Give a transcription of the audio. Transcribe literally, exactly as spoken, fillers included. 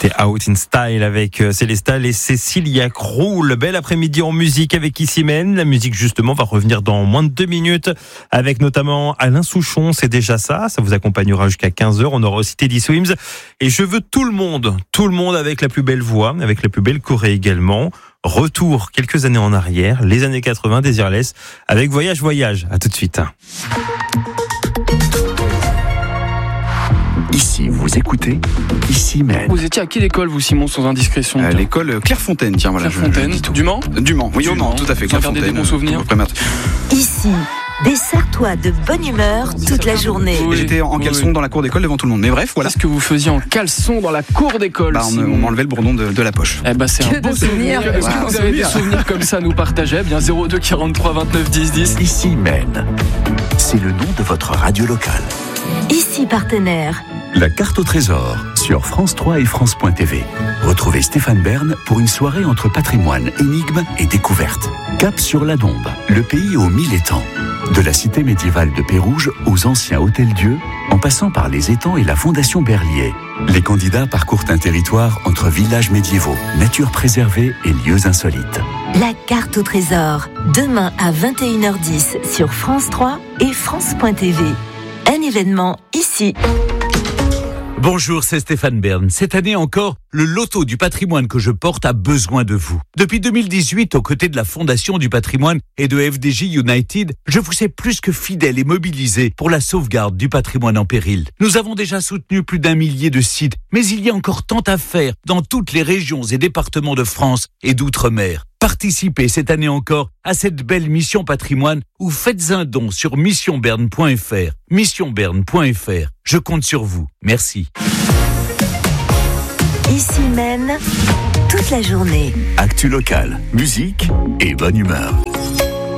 C'était Out in Style avec Célestal et Cécilia Krull. Bel après-midi en musique avec Ici Mène. La musique justement va revenir dans moins de deux minutes avec notamment Alain Souchon. C'est déjà ça. Ça vous accompagnera jusqu'à quinze heures. On aura aussi Teddy Swims. Et je veux tout le monde, tout le monde avec la plus belle voix, avec la plus belle choré également. Retour quelques années en arrière, les années quatre-vingts, Desireless, avec Voyage Voyage. À tout de suite. Ici, vous écoutez Ici Mène. Vous étiez à quelle école, vous, Simon, sans indiscrétion? À l'école Clairefontaine, tiens, voilà. Clairefontaine, je, je du Mans Du Mans, oui, du au Mans, Mans. tout à fait. Vous en gardez des bons souvenirs? Ici, des Sartois de bonne humeur toute la journée. Oui, J'étais en caleçon oui. dans la cour d'école devant tout le monde. Mais bref, voilà. Qu'est-ce que vous faisiez en caleçon dans la cour d'école? Bah, on, me- on m'enlevait le bourdon de, de la poche. Eh ben, c'est Que un beau de souvenirs. souvenir. Est-ce Ouais, que un vous avez des souvenir. souvenirs comme ça à nous partager? Eh bien, zéro deux quarante-trois vingt-neuf dix dix. Ici Mène. C'est le nom de votre radio locale. Ici, partenaire. La carte au trésor sur France trois et France point T V. Retrouvez Stéphane Bern pour une soirée entre patrimoine, énigmes et découvertes. Cap sur la Dombe, le pays aux mille étangs. De la cité médiévale de Pérouge aux anciens hôtels-dieux, en passant par les étangs et la fondation Berlier. Les candidats parcourent un territoire entre villages médiévaux, nature préservée et lieux insolites. La carte au trésor. Demain à vingt et une heures dix sur France trois et France point T V. Un événement ici. Bonjour, c'est Stéphane Bern. Cette année encore, le loto du patrimoine que je porte a besoin de vous. Depuis deux mille dix-huit, aux côtés de la Fondation du patrimoine et de F D J United, je vous sais plus que fidèle et mobilisé pour la sauvegarde du patrimoine en péril. Nous avons déjà soutenu plus d'un millier de sites, mais il y a encore tant à faire dans toutes les régions et départements de France et d'outre-mer. Participez cette année encore à cette belle mission patrimoine ou faites un don sur mission berne point f r. mission berne point f r. Je compte sur vous. Merci. Ici Mène toute la journée. Actu locale, musique et bonne humeur.